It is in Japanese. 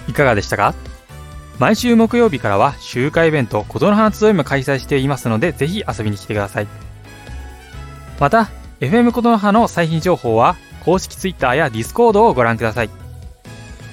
いかがでしたか？毎週木曜日からは集会イベント琴の葉集いも開催していますので、ぜひ遊びに来てください。また FM 琴の葉の最新情報は公式 Twitter や Discord をご覧ください。